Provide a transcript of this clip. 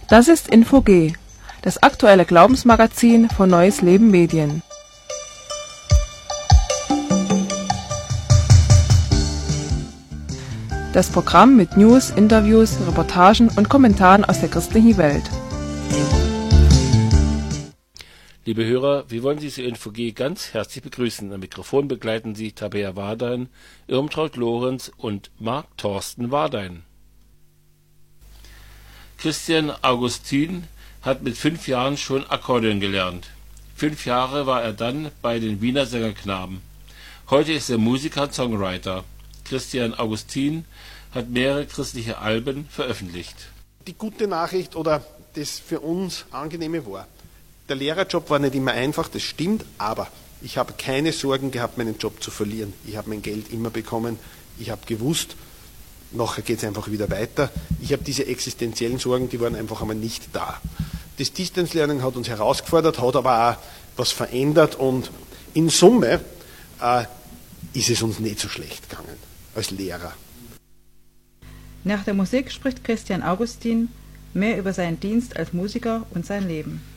Das ist Info-G, das aktuelle Glaubensmagazin von Neues Leben Medien. Das Programm mit News, Interviews, Reportagen und Kommentaren aus der christlichen Welt. Liebe Hörer, wir wollen Sie zu Info-G ganz herzlich begrüßen. Am Mikrofon begleiten Sie Tabea Wardein, Irmtraut Lorenz und Marc Thorsten Wardein. Christian Augustin hat mit 5 Jahren schon Akkordeon gelernt. 5 Jahre war er dann bei den Wiener Sängerknaben. Heute ist er Musiker und Songwriter. Christian Augustin hat mehrere christliche Alben veröffentlicht. Die gute Nachricht oder das für uns Angenehme war, der Lehrerjob war nicht immer einfach, das stimmt, aber ich habe keine Sorgen gehabt, meinen Job zu verlieren. Ich habe mein Geld immer bekommen, ich habe gewusst, nachher geht es einfach wieder weiter. Ich habe diese existenziellen Sorgen, die waren einfach einmal nicht da. Das Distance Learning hat uns herausgefordert, hat aber auch was verändert und in Summe ist es uns nicht so schlecht gegangen als Lehrer. Nach der Musik spricht Christian Augustin mehr über seinen Dienst als Musiker und sein Leben.